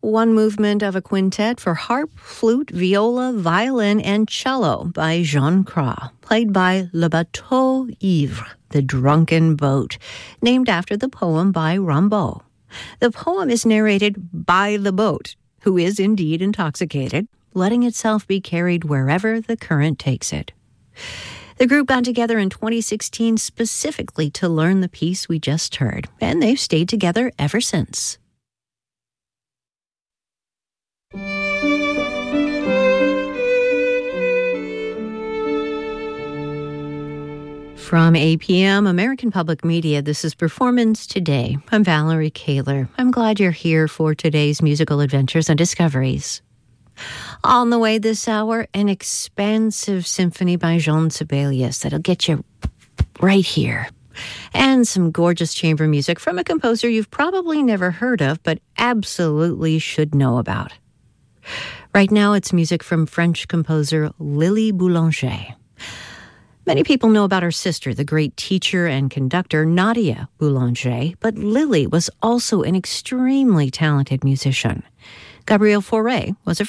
one movement of a quintet for harp, flute, viola, violin, and cello by Jean Cras, played by Le Bateau Ivre, the drunken boat, named after the poem by Rimbaud. The poem is narrated by the boat, who is indeed intoxicated, letting itself be carried wherever the current takes it. The group got together in 2016 specifically to learn the piece we just heard, and they've stayed together ever since. From APM, American Public Media, this is Performance Today. I'm Valerie Kaler. I'm glad you're here for today's musical adventures and discoveries. On the way this hour, an expansive symphony by Jean Sibelius that'll get you right here. And some gorgeous chamber music from a composer you've probably never heard of, but absolutely should know about. Right now, it's music from French composer Lily Boulanger. Many people know about her sister, the great teacher and conductor Nadia Boulanger, but Lily was also an extremely talented musician. Gabrielle Fauré was a